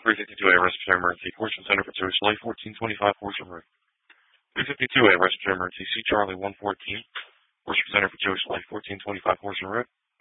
352A respiratory emergency. Portion Center for Jewish Life, 1425 Portion Road. 352A respiratory emergency. C. Charlie 114. Portion Center for Jewish Life, 1425 Portion Road.